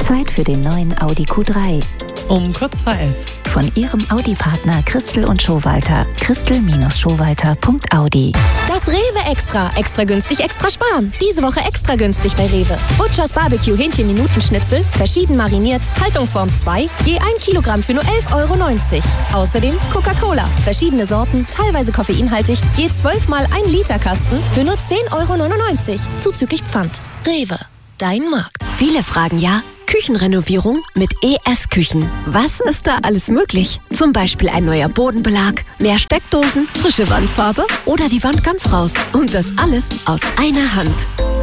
Zeit für den neuen Audi Q3. Um kurz vor 11. Von Ihrem Audi-Partner Christel und Schowalter. Christel-Schowalter.audi. Das Rewe Extra. Extra günstig, extra sparen. Diese Woche extra günstig bei Rewe. Butchers Barbecue Hähnchen-Minutenschnitzel, verschieden mariniert, Haltungsform 2, je 1 Kilogramm für nur 11,90 €. Außerdem Coca-Cola, verschiedene Sorten, teilweise koffeinhaltig, je 12 mal 1 Liter Kasten für nur 10,99 €. Zuzüglich Pfand. Rewe. Dein Markt. Viele fragen ja, Küchenrenovierung mit ES Küchen. Was ist da alles möglich? Zum Beispiel ein neuer Bodenbelag, mehr Steckdosen, frische Wandfarbe oder die Wand ganz raus. Und das alles aus einer Hand.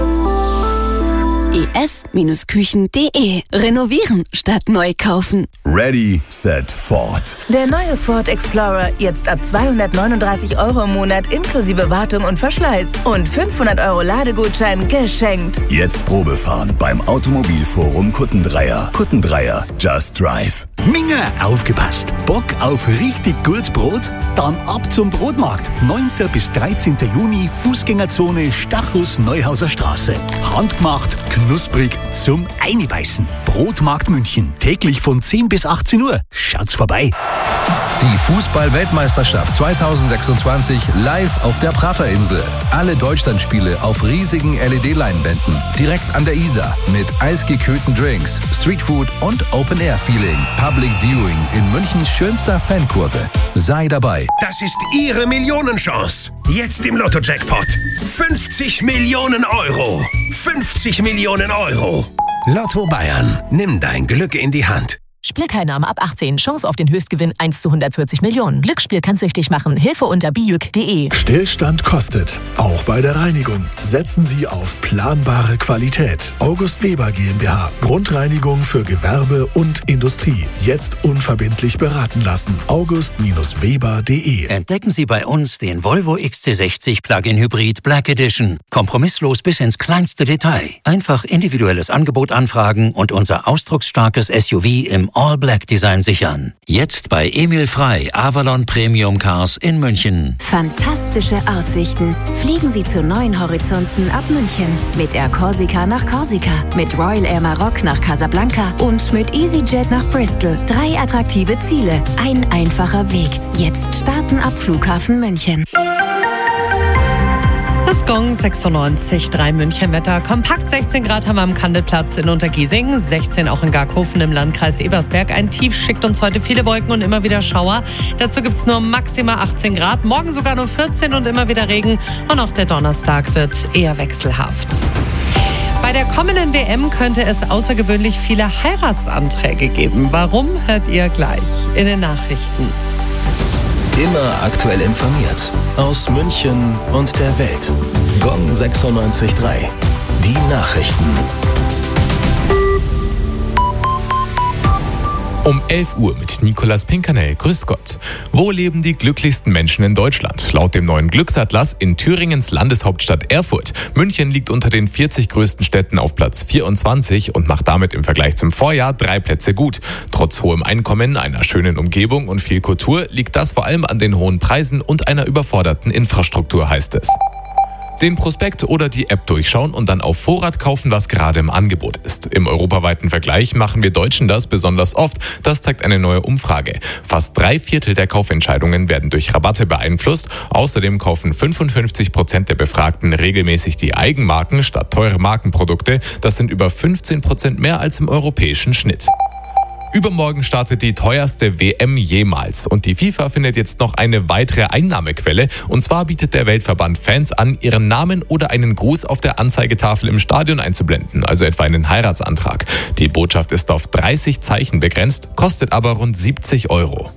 es-küchen.de. Renovieren statt neu kaufen. Ready, set, Ford. Der neue Ford Explorer jetzt ab 239 € im Monat inklusive Wartung und Verschleiß und 500 € Ladegutschein geschenkt. Jetzt Probefahren beim Automobilforum Kuttendreier. Kuttendreier, just drive. Minge, aufgepasst! Bock auf richtig gutes Brot? Dann ab zum Brotmarkt. 9. bis 13. Juni, Fußgängerzone Stachus Neuhauser Straße. Handgemacht, knusprig zum Einbeißen. Brotmarkt München, täglich von 10 bis 18 Uhr. Schaut's vorbei. Die Fußball-Weltmeisterschaft 2026 live auf der Praterinsel. Alle Deutschlandspiele auf riesigen LED-Leinwänden. Direkt an der Isar mit eisgekühlten Drinks, Streetfood und Open-Air-Feeling. Public Viewing in Münchens schönster Fankurve. Sei dabei. Das ist Ihre Millionenchance. Jetzt im Lotto-Jackpot. 50 Millionen €. 50 Millionen €. Lotto Bayern. Nimm dein Glück in die Hand. Spielteilnahme ab 18. Chance auf den Höchstgewinn 1 zu 140 Millionen. Glücksspiel kann süchtig machen. Hilfe unter bijuk.de. Stillstand kostet. Auch bei der Reinigung. Setzen Sie auf planbare Qualität. August Weber GmbH. Grundreinigung für Gewerbe und Industrie. Jetzt unverbindlich beraten lassen. august-weber.de. Entdecken Sie bei uns den Volvo XC60 Plug-in Hybrid Black Edition. Kompromisslos bis ins kleinste Detail. Einfach individuelles Angebot anfragen und unser ausdrucksstarkes SUV im All-Black-Design sichern. Jetzt bei Emil Frey, Avalon Premium Cars in München. Fantastische Aussichten. Fliegen Sie zu neuen Horizonten ab München. Mit Air Corsica nach Korsika, mit Royal Air Maroc nach Casablanca und mit EasyJet nach Bristol. 3 attraktive Ziele, ein einfacher Weg. Jetzt starten ab Flughafen München. Das Gong 96,3 München Wetter. Kompakt 16 Grad haben wir am Kandelplatz in Untergiesing, 16 auch in Garkhofen im Landkreis Ebersberg. Ein Tief schickt uns heute viele Wolken und immer wieder Schauer. Dazu gibt es nur maximal 18 Grad, morgen sogar nur 14 und immer wieder Regen. Und auch der Donnerstag wird eher wechselhaft. Bei der kommenden WM könnte es außergewöhnlich viele Heiratsanträge geben. Warum, hört ihr gleich in den Nachrichten. Immer aktuell informiert. Aus München und der Welt. Gong 96,3. Die Nachrichten. Um 11 Uhr mit Nicolas Pinkernell. Grüß Gott. Wo leben die glücklichsten Menschen in Deutschland? Laut dem neuen Glücksatlas in Thüringens Landeshauptstadt Erfurt. München liegt unter den 40 größten Städten auf Platz 24 und macht damit im Vergleich zum Vorjahr 3 Plätze gut. Trotz hohem Einkommen, einer schönen Umgebung und viel Kultur liegt das vor allem an den hohen Preisen und einer überforderten Infrastruktur, heißt es. Den Prospekt oder die App durchschauen und dann auf Vorrat kaufen, was gerade im Angebot ist. Im europaweiten Vergleich machen wir Deutschen das besonders oft. Das zeigt eine neue Umfrage. Fast 3/4 der Kaufentscheidungen werden durch Rabatte beeinflusst. Außerdem kaufen 55% der Befragten regelmäßig die Eigenmarken statt teure Markenprodukte. Das sind über 15% mehr als im europäischen Schnitt. Übermorgen startet die teuerste WM jemals und die FIFA findet jetzt noch eine weitere Einnahmequelle und zwar bietet der Weltverband Fans an, ihren Namen oder einen Gruß auf der Anzeigetafel im Stadion einzublenden, also etwa einen Heiratsantrag. Die Botschaft ist auf 30 Zeichen begrenzt, kostet aber rund 70 €.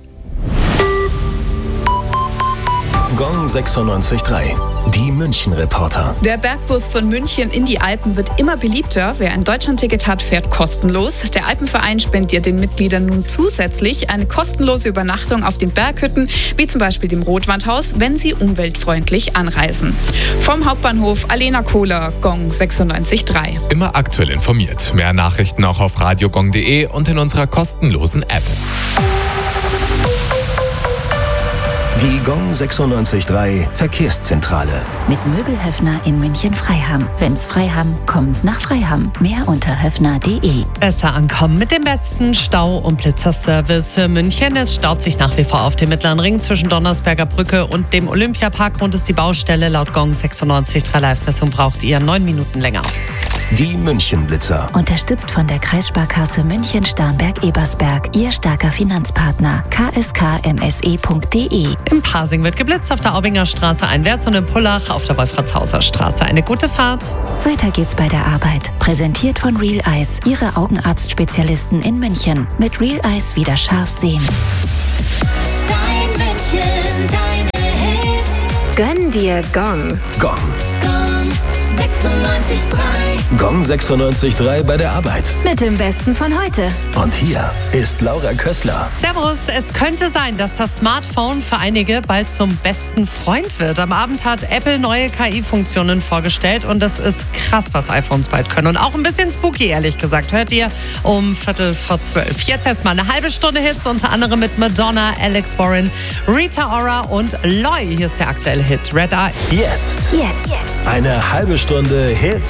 Gong 96,3. Die München-Reporter. Der Bergbus von München in die Alpen wird immer beliebter. Wer ein Deutschlandticket hat, fährt kostenlos. Der Alpenverein spendiert den Mitgliedern nun zusätzlich eine kostenlose Übernachtung auf den Berghütten, wie zum Beispiel dem Rotwandhaus, wenn sie umweltfreundlich anreisen. Vom Hauptbahnhof Alena Kohler, Gong 96,3. Immer aktuell informiert. Mehr Nachrichten auch auf radiogong.de und in unserer kostenlosen App. Die Gong 96.3 Verkehrszentrale. Mit Möbelhöfner in München-Freiham. Wenn's Freiham, kommt's nach Freiham. Mehr unter höfner.de. Besser ankommen mit dem besten Stau- und Blitzerservice für München. Es staut sich nach wie vor auf dem Mittleren Ring zwischen Donnersberger Brücke und dem Olympiapark. Rund ist die Baustelle. Laut Gong 96.3 Live-Messung braucht ihr 9 Minuten länger. Die München-Blitzer. Unterstützt von der Kreissparkasse München-Starnberg-Ebersberg. Ihr starker Finanzpartner. kskmse.de. Im Pasing wird geblitzt, auf der Aubinger Straße einwärts und in Pullach auf der Wolfratshauser Straße. Eine gute Fahrt. Weiter geht's bei der Arbeit. Präsentiert von Real Eyes, Ihre Augenarztspezialisten in München. Mit Real Eyes wieder scharf sehen. Dein München, deine Hits. Gönn dir Gong. Gong. Gong 96.3. Gong 96.3 bei der Arbeit. Mit dem Besten von heute. Und hier ist Laura Kössler. Servus, es könnte sein, dass das Smartphone für einige bald zum besten Freund wird. Am Abend hat Apple neue KI-Funktionen vorgestellt und das ist krass, was iPhones bald können. Und auch ein bisschen spooky, ehrlich gesagt. Hört ihr um 11:45. Jetzt erstmal eine halbe Stunde Hits, unter anderem mit Madonna, Alex Warren, Rita Ora und Loy. Hier ist der aktuelle Hit, Red Eyes. Jetzt. Eine halbe Stunde Hits